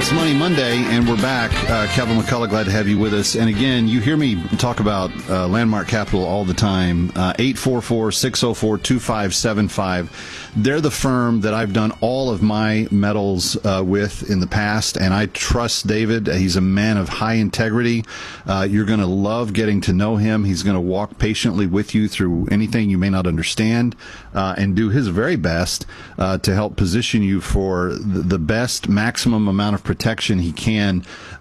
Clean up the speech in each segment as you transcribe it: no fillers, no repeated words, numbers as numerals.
It's Money Monday, and we're back. Calvin McCullough, glad to have you with us. And again, you hear me talk about Landmark Capital all the time. 844-604-2575. They're the firm that I've done all of my metals with in the past, and I trust David. He's a man of high integrity. You're going to love getting to know him. He's going to walk patiently with you through anything you may not understand and do his very best to help position you for the best maximum amount of protection he can,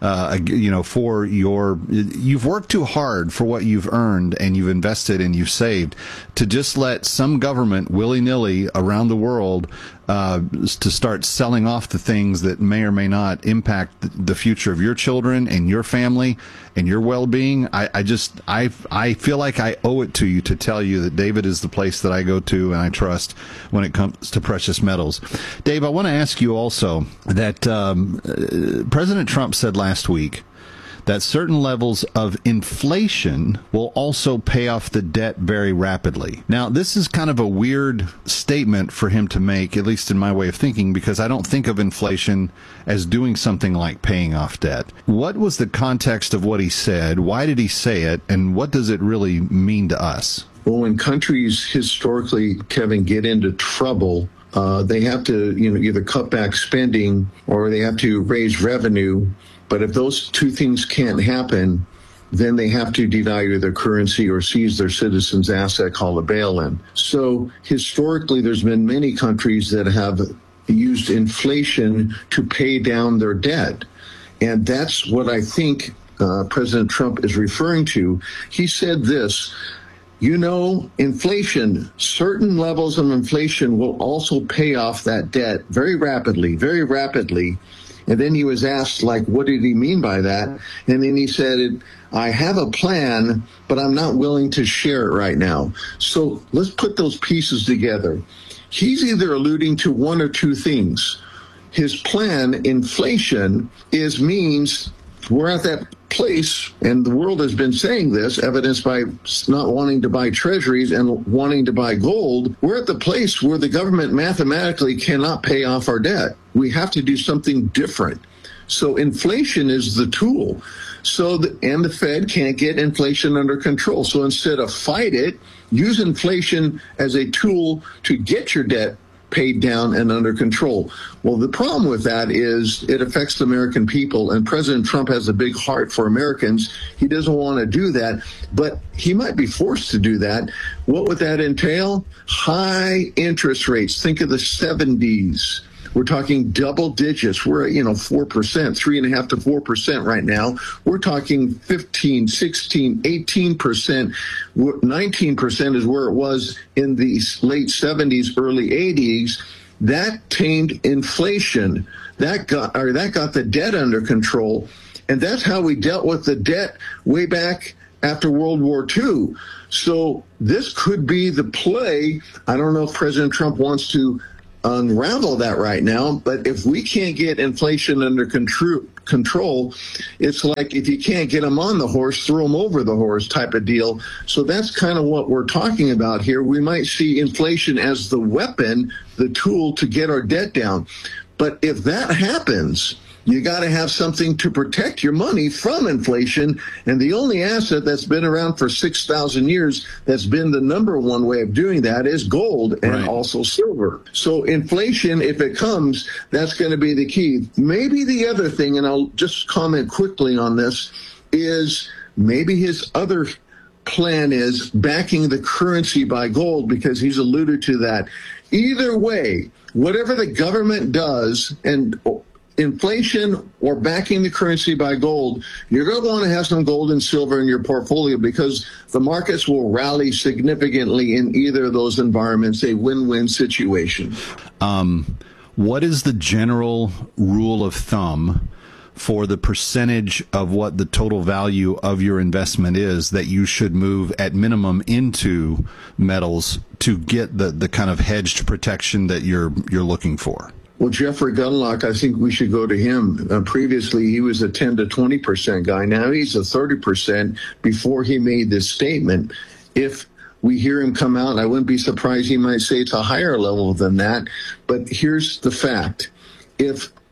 for you've worked too hard for what you've earned and you've invested and you've saved to just let some government willy-nilly around the world to start selling off the things that may or may not impact the future of your children and your family and your well-being. I feel like I owe it to you to tell you that David is the place that I go to and I trust when it comes to precious metals. Dave, I want to ask you also that President Trump said last week that certain levels of inflation will also pay off the debt very rapidly. Now, this is kind of a weird statement for him to make, at least in my way of thinking, because I don't think of inflation as doing something like paying off debt. What was the context of what he said? Why did he say it? And what does it really mean to us? Well, when countries historically, Kevin, get into trouble, they have to, either cut back spending or they have to raise revenue. But if those two things can't happen, then they have to devalue their currency or seize their citizens' asset called a bail-in. So historically, there's been many countries that have used inflation to pay down their debt. And that's what I think President Trump is referring to. He said this, inflation, certain levels of inflation will also pay off that debt very rapidly, very rapidly. And then he was asked, what did he mean by that? And then he said, I have a plan, but I'm not willing to share it right now. So let's put those pieces together. He's either alluding to one or two things. His plan, inflation, means we're at that place, and the world has been saying this, evidenced by not wanting to buy treasuries and wanting to buy gold. We're at the place where the government mathematically cannot pay off our debt. We have to do something different. So inflation is the tool. And the Fed can't get inflation under control. So instead of fight it, use inflation as a tool to get your debt paid down and under control. Well, the problem with that is it affects the American people, and President Trump has a big heart for Americans. He doesn't want to do that, but he might be forced to do that. What would that entail? High interest rates. Think of the 70s. We're talking double digits. We're at, 4%, 3.5% to 4% right now. We're talking 15, 16, 18%. 19% is where it was in the late 70s, early 80s. That tamed inflation. That got the debt under control. And that's how we dealt with the debt way back after World War II. So this could be the play. I don't know if President Trump wants to unravel that right now, but if we can't get inflation under control, it's like if you can't get them on the horse, throw them over the horse type of deal. So that's kind of what we're talking about here. We might see inflation as the weapon, the tool to get our debt down. But if that happens, you got to have something to protect your money from inflation. And the only asset that's been around for 6,000 years that's been the number one way of doing that is gold and also silver. So inflation, if it comes, that's going to be the key. Maybe the other thing, and I'll just comment quickly on this, is maybe his other plan is backing the currency by gold, because he's alluded to that. Either way, whatever the government does, and inflation or backing the currency by gold, you're going to want to have some gold and silver in your portfolio, because the markets will rally significantly in either of those environments, a win-win situation. What is the general rule of thumb for the percentage of what the total value of your investment is that you should move at minimum into metals to get the kind of hedged protection that you're looking for? Well, Jeffrey Gundlach, I think we should go to him. Previously, he was a 10 to 20% guy. Now he's a 30% before he made this statement. If we hear him come out, I wouldn't be surprised he might say it's a higher level than that. But here's the fact. If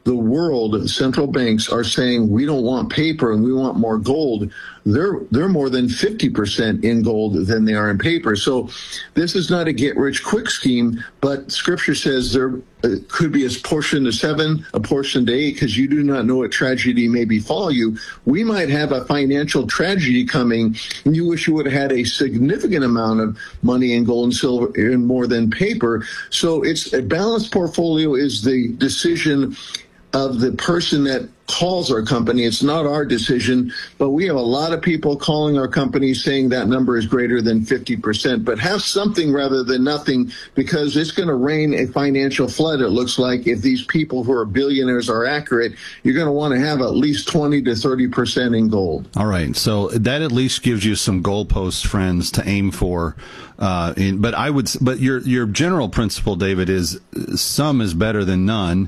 the world, central banks are saying we don't want paper and we want more gold, they're more than 50% in gold than they are in paper. So this is not a get-rich-quick scheme, but Scripture says there could be a portion to 7, a portion to 8, because you do not know what tragedy may befall you. We might have a financial tragedy coming, and you wish you would have had a significant amount of money in gold and silver and more than paper. So it's a balanced portfolio is the decision of the person that calls our company. It's not our decision, but we have a lot of people calling our company saying that number is greater than 50%, but have something rather than nothing, because it's going to rain a financial flood. It looks like if these people who are billionaires are accurate, you're going to want to have at least 20 to 30% in gold. All right. So that at least gives you some goalposts, friends, to aim for. But your general principle, David, is some is better than none.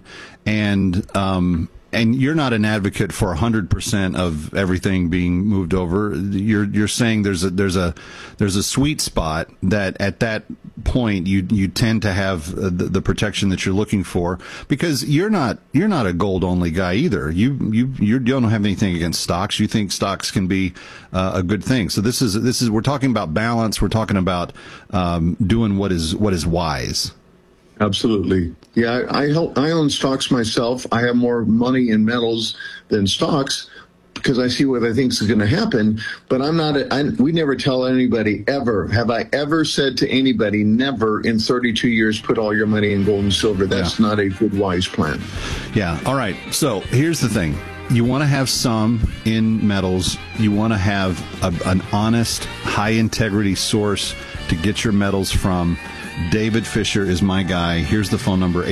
And you're not an advocate for 100% of everything being moved over. You're saying there's a sweet spot that at that point you tend to have the protection that you're looking for, because you're not a gold only guy either. You don't have anything against stocks. You think stocks can be a good thing. So this is we're talking about balance. We're talking about doing what is wise. Absolutely. Yeah, I own stocks myself. I have more money in metals than stocks because I see what I think is going to happen. But we never tell anybody ever. Have I ever said to anybody, never in 32 years, put all your money in gold and silver? That's not a good, wise plan. Yeah. All right. So here's the thing. You want to have some in metals. You want to have an honest, high integrity source to get your metals from. David Fisher is my guy. Here's the phone number,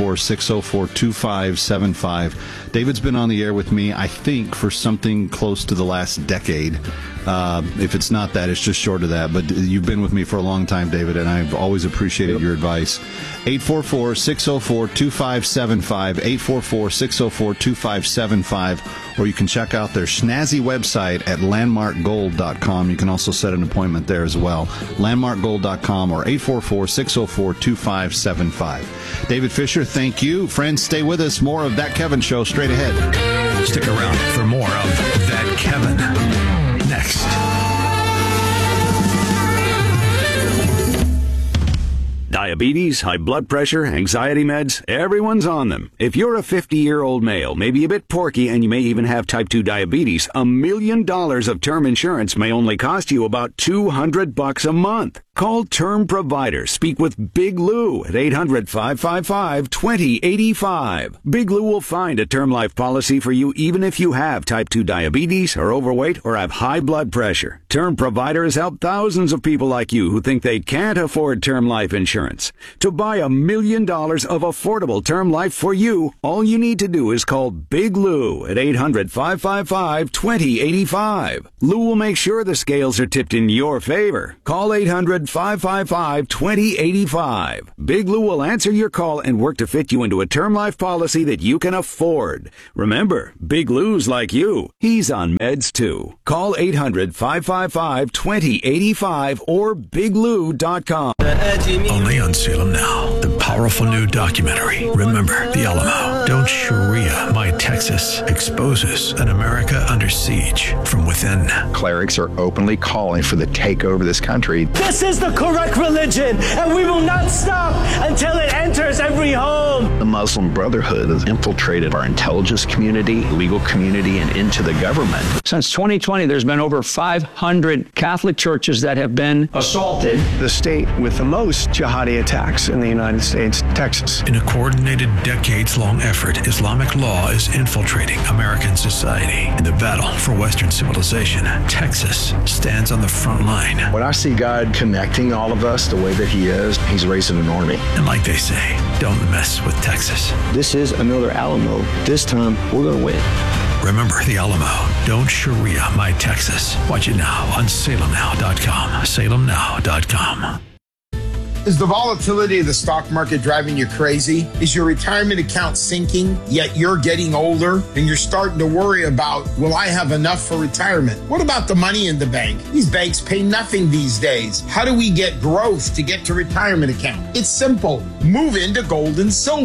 844-604-2575. David's been on the air with me, I think, for something close to the last decade. If it's not that, it's just short of that. But you've been with me for a long time, David, and I've always appreciated your advice. 844-604-2575, 844-604-2575, or you can check out their snazzy website at landmarkgold.com. You can also set an appointment there as well, landmarkgold.com or 844-604-2575. David Fisher, thank you. Friends, stay with us. More of That Kevin Show straight ahead. Stick around for more of That Kevin next. Diabetes, high blood pressure, anxiety meds, everyone's on them. If you're a 50-year-old male, maybe a bit porky, and you may even have type 2 diabetes, $1 million of term insurance may only cost you about $200 a month. Call Term Provider. Speak with Big Lou at 800-555-2085. Big Lou will find a term life policy for you even if you have type 2 diabetes, are overweight, or have high blood pressure. Term Provider has helped thousands of people like you who think they can't afford term life insurance. To buy $1 million of affordable term life for you, all you need to do is call Big Lou at 800-555-2085. Lou will make sure the scales are tipped in your favor. Call 800-555-2085. Big Lou will answer your call and work to fit you into a term life policy that you can afford. Remember, Big Lou's like you. He's on meds too. Call 800-555-2085 or biglou.com. Only on Salem Now, the powerful new documentary, Remember the Alamo. Don't Sharia My Texas exposes an America under siege from within. Clerics are openly calling for the takeover of this country. This is the correct religion, and we will not stop until it enters every home. The Muslim Brotherhood has infiltrated our intelligence community, legal community, and into the government. Since 2020, there's been over 500 Catholic churches that have been assaulted. The state with the most jihadi attacks in the United States, Texas. In a coordinated, decades-long effort, Islamic law is infiltrating American society. In the battle for Western civilization, Texas stands on the front line. When I see God connecting all of us the way that he is, he's raising an army. And like they say, don't mess with Texas. This is another Alamo. This time, we're going to win. Remember the Alamo. Don't Sharia My Texas. Watch it now on salemnow.com. salemnow.com. Is the volatility of the stock market driving you crazy? Is your retirement account sinking, yet you're getting older and you're starting to worry about, will I have enough for retirement? What about the money in the bank? These banks pay nothing these days. How do we get growth to get to retirement account? It's simple. Move into gold and silver.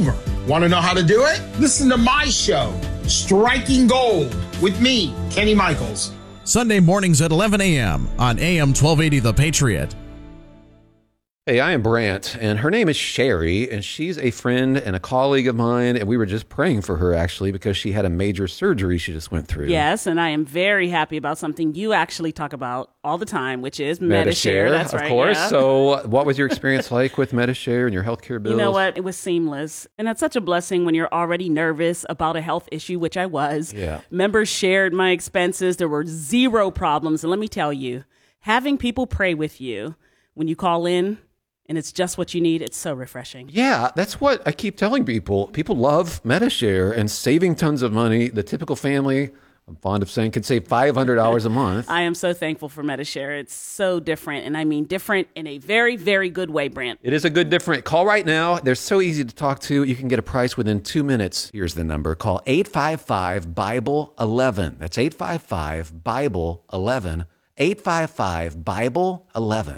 Want to know how to do it? Listen to my show, Striking Gold, with me, Kenny Michaels. Sunday mornings at 11 a.m. on AM 1280 The Patriot. Hey, I am Brant, and her name is Sherry, and she's a friend and a colleague of mine, and we were just praying for her, actually, because she had a major surgery she just went through. Yes, and I am very happy about something you actually talk about all the time, which is Medi-Share. That's right. Of course. Yeah. So what was your experience like with Medi-Share and your healthcare bills? You know what? It was seamless, and that's such a blessing when you're already nervous about a health issue, which I was. Yeah. Members shared my expenses. There were zero problems, and let me tell you, having people pray with you when you call in, and it's just what you need, it's so refreshing. Yeah, that's what I keep telling people. People love Medi-Share and saving tons of money. The typical family, I'm fond of saying, could save $500 a month. I am so thankful for Medi-Share. It's so different, and I mean different in a very, very good way, Brant. It is a good different. Call right now. They're so easy to talk to. You can get a price within 2 minutes. Here's the number. Call 855-BIBLE-11. That's 855-BIBLE-11. 855-BIBLE-11.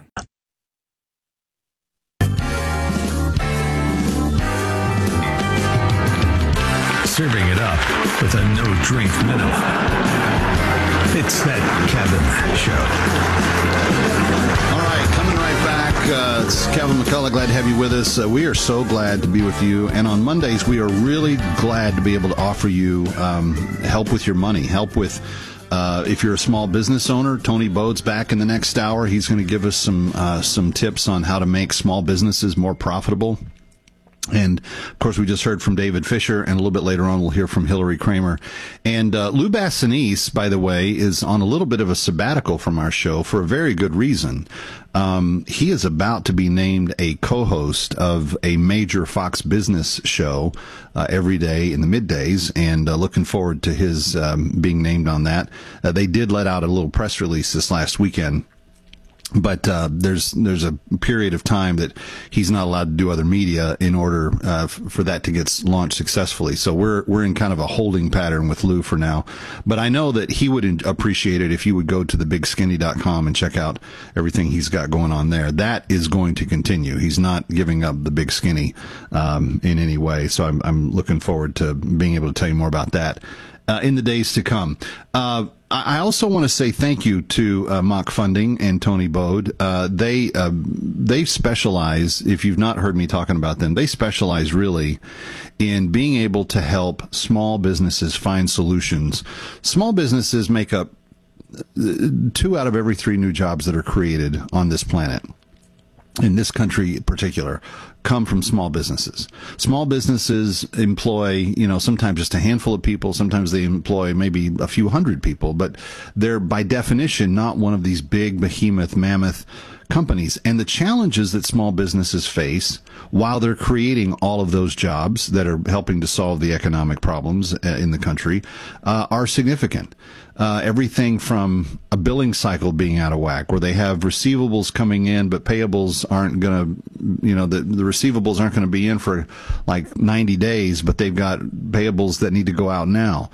Serving it up with a no-drink minimum. It's that Kevin Show. All right, coming right back. It's Kevin McCullough. Glad to have you with us. We are so glad to be with you. And on Mondays, we are really glad to be able to offer you help with your money, help with if you're a small business owner. Tony Bode's back in the next hour. He's going to give us some tips on how to make small businesses more profitable. And, of course, we just heard from David Fisher, and a little bit later on we'll hear from Hillary Kramer. And Lou Bassanese, by the way, is on a little bit of a sabbatical from our show for a very good reason. He is about to be named a co-host of a major Fox Business show every day in the middays, and looking forward to his being named on that. They did let out a little press release this last weekend. But there's a period of time that he's not allowed to do other media in order for that to get launched successfully. So we're in kind of a holding pattern with Lou for now. But I know that he would appreciate it if you would go to thebigskinny.com and check out everything he's got going on there. That is going to continue. He's not giving up the Big Skinny in any way. So I'm looking forward to being able to tell you more about that in the days to come. I also want to say thank you to Mock Funding and Tony Bode. They specialize, if you've not heard me talking about them, they specialize really in being able to help small businesses find solutions. Small businesses make up 2 out of every 3 new jobs that are created on this planet, in this country in particular, come from small businesses. Small businesses employ, sometimes just a handful of people. Sometimes they employ maybe a few hundred people, but they're by definition not one of these big behemoth, mammoth companies. And the challenges that small businesses face while they're creating all of those jobs that are helping to solve the economic problems in the country are significant. Everything from a billing cycle being out of whack, where they have receivables coming in, but payables aren't going to, the receivables aren't going to be in for like 90 days, but they've got payables that need to go out now.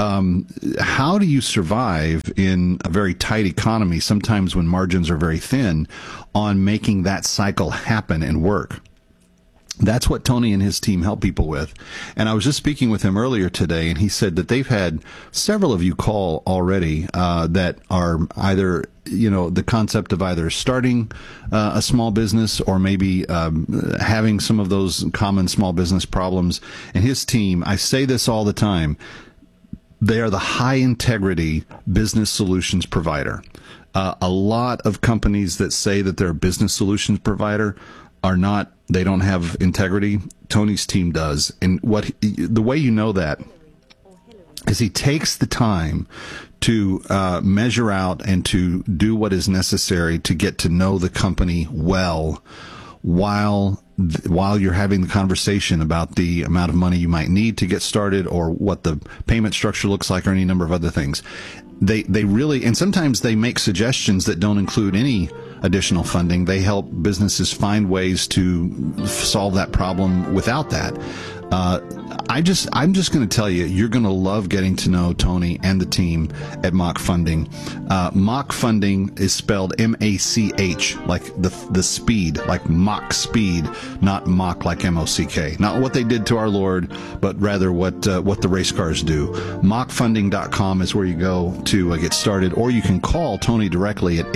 How do you survive in a very tight economy, sometimes when margins are very thin, on making that cycle happen and work? That's what Tony and his team help people with. And I was just speaking with him earlier today, and he said that they've had several of you call already that are either, the concept of either starting a small business or maybe having some of those common small business problems. And his team, I say this all the time, they are the high integrity business solutions provider. A lot of companies that say that they're a business solutions provider are not, they don't have integrity. Tony's team does. And the way you know that is he takes the time to measure out and to do what is necessary to get to know the company well while you're having the conversation about the amount of money you might need to get started or what the payment structure looks like or any number of other things. They really, and sometimes they make suggestions that don't include any additional funding. They help businesses find ways to solve that problem without that. I'm just going to tell you, you're going to love getting to know Tony and the team at Mach Funding. Mach Funding is spelled M-A-C-H, like the speed, like Mach speed, not Mach like M-O-C-K. Not what they did to our Lord, but rather what the race cars do. MachFunding.com is where you go to get started, or you can call Tony directly at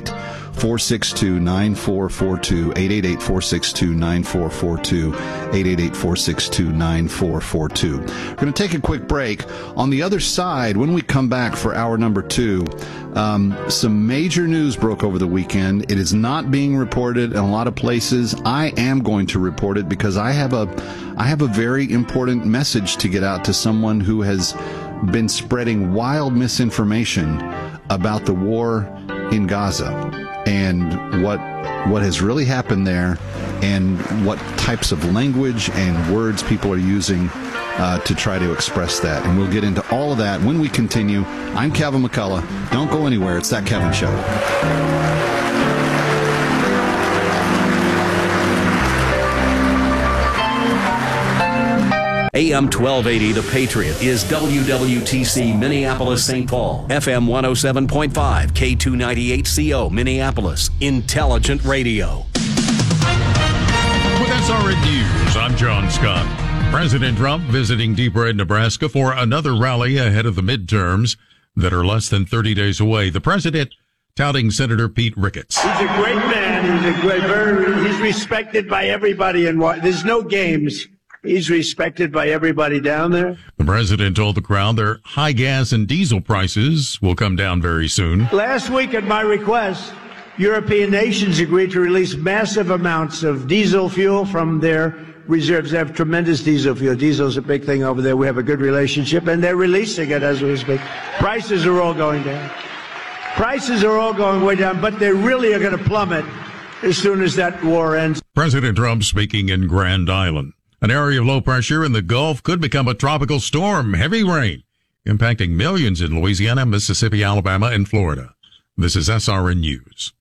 888-462-9442, 888-462-9442, 888-462-9442. We're going to take a quick break. On the other side, when we come back for hour number 2, some major news broke over the weekend. It is not being reported in a lot of places. I am going to report it because I have a very important message to get out to someone who has been spreading wild misinformation about the war in Gaza and what has really happened there and what types of language and words people are using to try to express that. And we'll get into all of that when we continue. I'm Kevin McCullough. Don't go anywhere. It's That Kevin Show. AM 1280, The Patriot, is WWTC Minneapolis, St. Paul. FM 107.5, K298CO, Minneapolis. Intelligent radio. With SRN News, I'm John Scott. President Trump visiting Deep Red, Nebraska for another rally ahead of the midterms that are less than 30 days away. The president touting Senator Pete Ricketts. He's a great man. He's respected by everybody. And there's no games. He's respected by everybody down there. The president told the crowd their high gas and diesel prices will come down very soon. Last week, at my request, European nations agreed to release massive amounts of diesel fuel from their reserves. They have tremendous diesel fuel. Diesel's a big thing over there. We have a good relationship, and they're releasing it as we speak. Prices are all going down. Prices are all going way down, but they really are going to plummet as soon as that war ends. President Trump speaking in Grand Island. An area of low pressure in the Gulf could become a tropical storm, heavy rain, impacting millions in Louisiana, Mississippi, Alabama, and Florida. This is SRN News.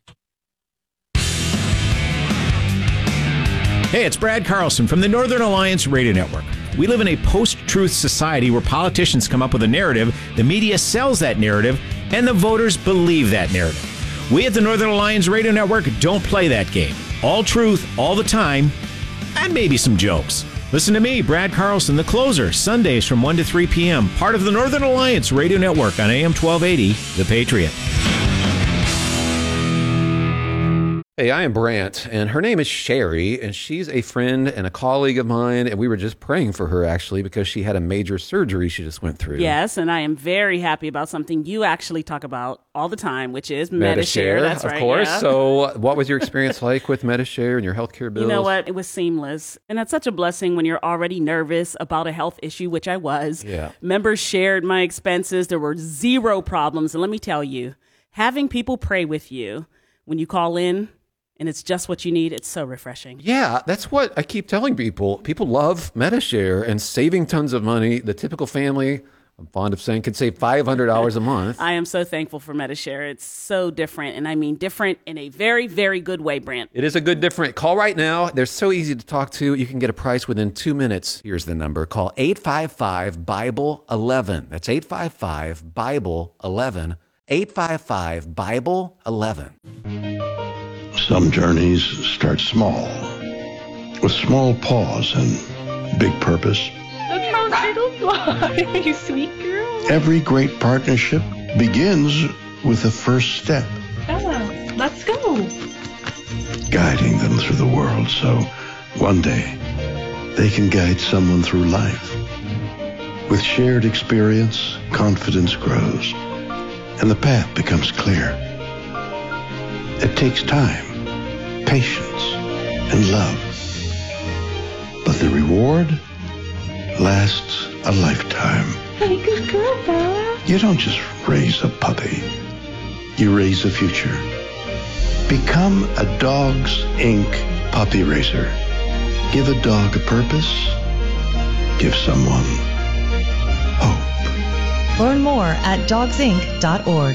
Hey, it's Brad Carlson from the Northern Alliance Radio Network. We live in a post-truth society where politicians come up with a narrative, the media sells that narrative, and the voters believe that narrative. We at the Northern Alliance Radio Network don't play that game. All truth, all the time, and maybe some jokes. Listen to me, Brad Carlson, The Closer, Sundays from 1 to 3 p.m., part of the Northern Alliance Radio Network on AM 1280, The Patriot. Hey, I am Brant, and her name is Sherry, and she's a friend and a colleague of mine, and we were just praying for her, actually, because she had a major surgery she just went through. Yes, and I am very happy about something you actually talk about all the time, which is Medi-Share. That's right, of course. Yeah. So what was your experience like with Medi-Share and your healthcare bills? You know what? It was seamless, and that's such a blessing when you're already nervous about a health issue, which I was. Yeah. Members shared my expenses. There were zero problems, and let me tell you, having people pray with you when you call in, and it's just what you need, it's so refreshing. Yeah, that's what I keep telling people. People love Medi-Share and saving tons of money. The typical family, I'm fond of saying, could save $500 a month. I am so thankful for Medi-Share. It's so different, and I mean different in a very, very good way, Brant. It is a good different. Call right now. They're so easy to talk to. You can get a price within 2 minutes. Here's the number. Call 855-BIBLE-11. That's 855-BIBLE-11. 855-BIBLE-11. Some journeys start small, with small pause and big purpose. Look how turtles fly, you sweet girl. Every great partnership begins with the first step. Bella, let's go. Guiding them through the world so one day they can guide someone through life. With shared experience, confidence grows, and the path becomes clear. It takes time, patience, and love. But the reward lasts a lifetime. Hey, good girl, Bella. You don't just raise a puppy. You raise a future. Become a Dogs Inc. puppy raiser. Give a dog a purpose. Give someone hope. Learn more at dogsinc.org.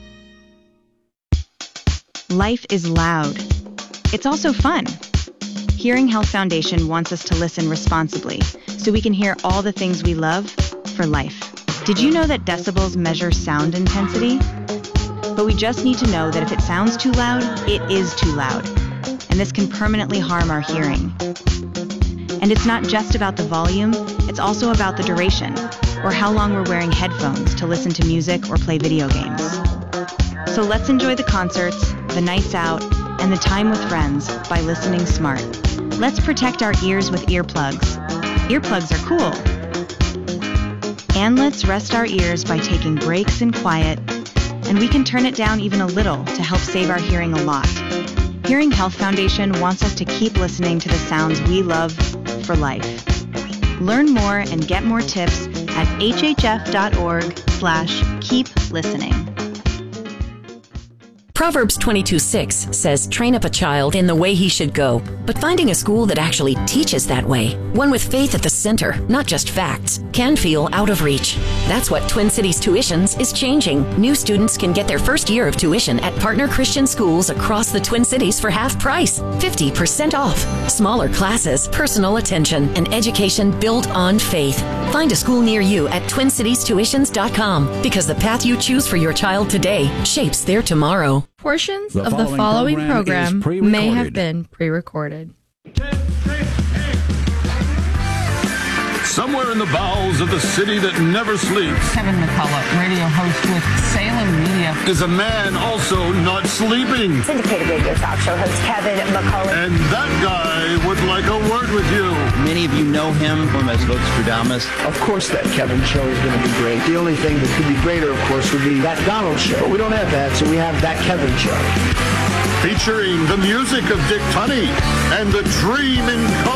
Life is loud. It's also fun. Hearing Health Foundation wants us to listen responsibly so we can hear all the things we love for life. Did you know that decibels measure sound intensity? But we just need to know that if it sounds too loud, it is too loud. And this can permanently harm our hearing. And it's not just about the volume, it's also about the duration, or how long we're wearing headphones to listen to music or play video games. So let's enjoy the concerts, the nights out, and the time with friends by listening smart. Let's protect our ears with earplugs. Earplugs are cool. And let's rest our ears by taking breaks in quiet, and we can turn it down even a little to help save our hearing a lot. Hearing Health Foundation wants us to keep listening to the sounds we love for life. Learn more and get more tips at hhf.org/keep listening. Proverbs 22:6 says, "Train up a child in the way he should go." But finding a school that actually teaches that way, one with faith at the center, not just facts, can feel out of reach. That's what Twin Cities Tuitions is changing. New students can get their first year of tuition at partner Christian schools across the Twin Cities for half price, 50% off. Smaller classes, personal attention, and education built on faith. Find a school near you at TwinCitiesTuitions.com, because the path you choose for your child today shapes their tomorrow. Portions of the following program may have been pre-recorded. Somewhere in the bowels of the city that never sleeps, Kevin McCullough, radio host with Salem Media, is a man also not sleeping. Syndicated radio talk show host Kevin McCullough. And that guy would like a word with you. Many of you know him from as Vox Of course that Kevin show is going to be great. The only thing that could be greater, of course, would be that Donald show. But we don't have that, so we have that Kevin show. Featuring the music of Dick Tunney and the Dream in Color.